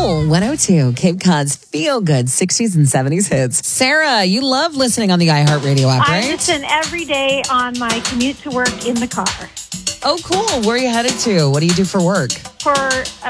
Cool 102, Cape Cod's feel good 60s and 70s hits. Sarah, you love listening on the iHeartRadio app, right? I listen every day on my commute to work in the car. Oh, cool. Where are you headed to? What do you do for work? For